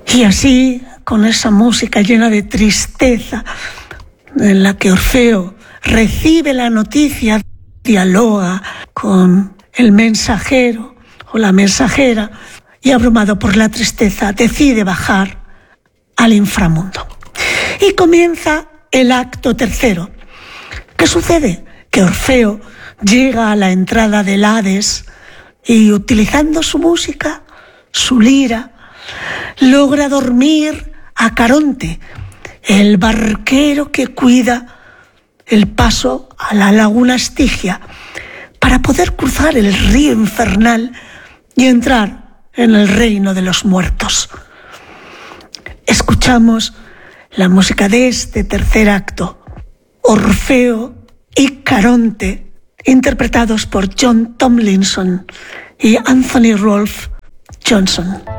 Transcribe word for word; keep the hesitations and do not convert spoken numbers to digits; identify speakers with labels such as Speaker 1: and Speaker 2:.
Speaker 1: Y así, con esa música llena de tristeza, en la que Orfeo recibe la noticia, dialoga con el mensajero o la mensajera y, abrumado por la tristeza, decide bajar al inframundo. Y comienza el acto tercero. ¿Qué sucede? Que Orfeo llega a la entrada del Hades y, utilizando su música, su lira, logra dormir a Caronte, el barquero que cuida el paso a la laguna Estigia, para poder cruzar el río infernal y entrar en el reino de los muertos. Escuchamos la música de este tercer acto, Orfeo y Caronte, interpretados por John Tomlinson y Anthony Rolfe Johnson.